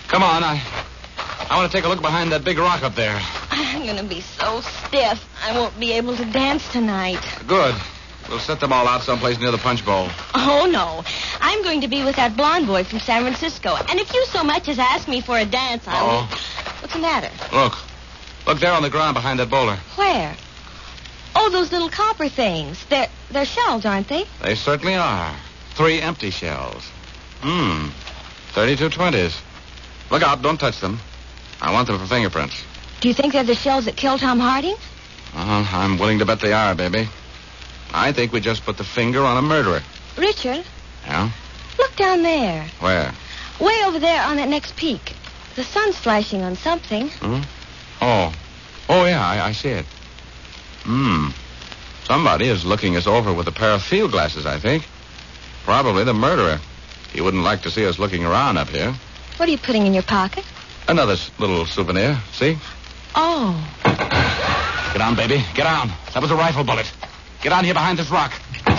Come on, I want to take a look behind that big rock up there. I'm going to be so stiff, I won't be able to dance tonight. Good. We'll set them all out someplace near the punch bowl. Oh, no. I'm going to be with that blonde boy from San Francisco. And if you so much as ask me for a dance, I'll... What's the matter? Look. Look there on the ground behind that boulder. Where? Oh, those little copper things. They're shells, aren't they? They certainly are. 3 empty shells. 32 20s. Look out, don't touch them. I want them for fingerprints. Do you think they're the shells that killed Tom Harding? I'm willing to bet they are, baby. I think we just put the finger on a murderer. Richard? Yeah? Look down there. Where? Way over there on that next peak. The sun's flashing on something. Oh, yeah, I see it. Somebody is looking us over with a pair of field glasses, I think. Probably the murderer. He wouldn't like to see us looking around up here. What are you putting in your pocket? Another little souvenir, see? Oh. Get on, baby. Get on. That was a rifle bullet. Get on here behind this rock.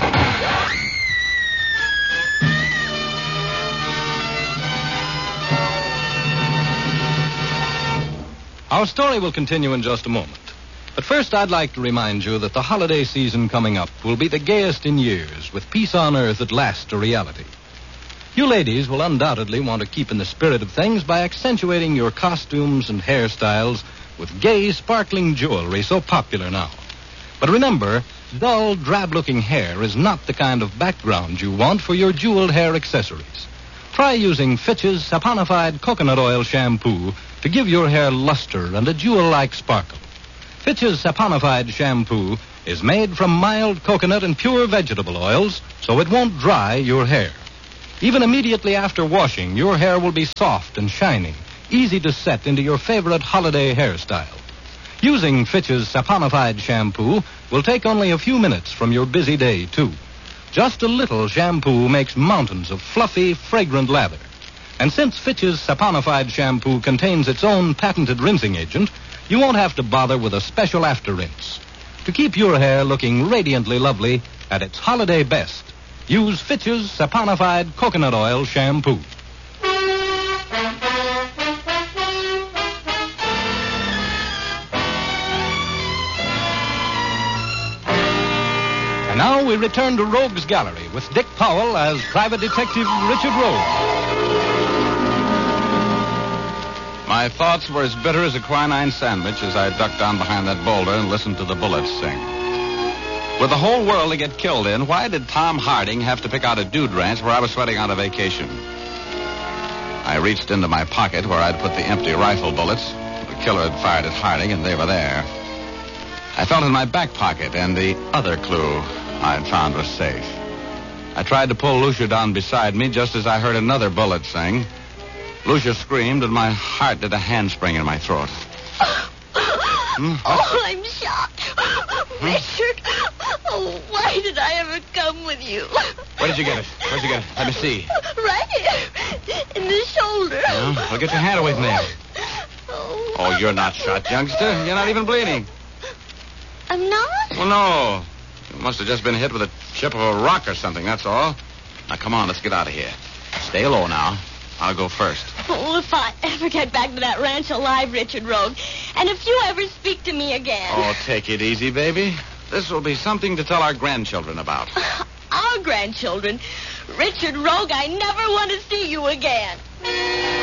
Our story will continue in just a moment. But first, I'd like to remind you that the holiday season coming up will be the gayest in years, with peace on earth at last a reality. You ladies will undoubtedly want to keep in the spirit of things by accentuating your costumes and hairstyles with gay, sparkling jewelry so popular now. But remember, dull, drab-looking hair is not the kind of background you want for your jeweled hair accessories. Try using Fitch's saponified coconut oil shampoo to give your hair luster and a jewel-like sparkle. Fitch's saponified shampoo is made from mild coconut and pure vegetable oils, so it won't dry your hair. Even immediately after washing, your hair will be soft and shining, easy to set into your favorite holiday hairstyle. Using Fitch's saponified shampoo will take only a few minutes from your busy day, too. Just a little shampoo makes mountains of fluffy, fragrant lather. And since Fitch's saponified shampoo contains its own patented rinsing agent, you won't have to bother with a special after rinse. To keep your hair looking radiantly lovely at its holiday best, use Fitch's saponified coconut oil shampoo. And now we return to Rogue's Gallery with Dick Powell as Private Detective Richard Rogue. My thoughts were as bitter as a quinine sandwich as I ducked down behind that boulder and listened to the bullets sing. With the whole world to get killed in, why did Tom Harding have to pick out a dude ranch where I was sweating on a vacation? I reached into my pocket where I'd put the empty rifle bullets. The killer had fired at Harding, and they were there. I felt in my back pocket, and the other clue I'd found was safe. I tried to pull Lucia down beside me just as I heard another bullet sing. Lucia screamed, and my heart did a handspring in my throat. Oh, I'm shot. Richard, oh, why did I ever come with you? Where did you get it? Where'd you get it? Let me see. Right here, in the shoulder. Well, get your hand away from there. Oh, you're not shot, youngster. You're not even bleeding. I'm not? Well, no. You must have just been hit with a chip of a rock or something, that's all. Now, come on, let's get out of here. Stay low now. I'll go first. Oh, if I ever get back to that ranch alive, Richard Rogue, and if you ever speak to me again... Oh, take it easy, baby. This will be something to tell our grandchildren about. Our grandchildren? Richard Rogue, I never want to see you again.